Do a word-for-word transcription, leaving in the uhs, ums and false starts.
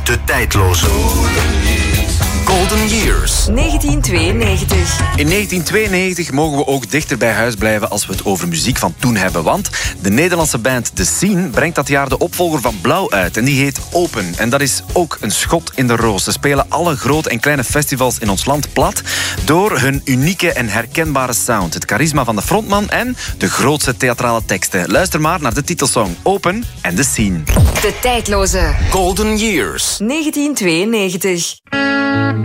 De tijdloze. Golden Years. negentien tweeënnegentig. In negentien tweeënnegentig mogen we ook dichter bij huis blijven als we het over muziek van toen hebben. Want de Nederlandse band The Scene brengt dat jaar de opvolger van Blauw uit. En die heet Open. En dat is ook een schot in de roos. Ze spelen alle grote en kleine festivals in ons land plat door hun unieke en herkenbare sound. Het charisma van de frontman en de grootste theatrale teksten. Luister maar naar de titelsong Open en The Scene. De tijdloze. Golden Years. negentien tweeënnegentig.